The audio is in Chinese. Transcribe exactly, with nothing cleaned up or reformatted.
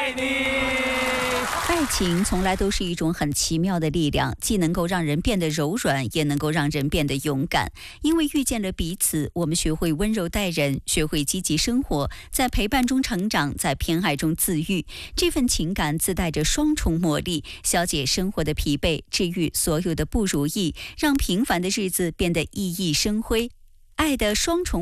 爱你。 爱情从来都是一种很奇妙的力量，既能够让人变得柔软，也能够让人变得勇敢。因为遇见了彼此，我们学会温柔待人，学会积极生活，在陪伴中成长，在偏爱中自愈。这份情感自带着双重魔力，消解生活的疲惫，治愈所有的不如意，让平凡的日子变得熠熠生辉。爱的双重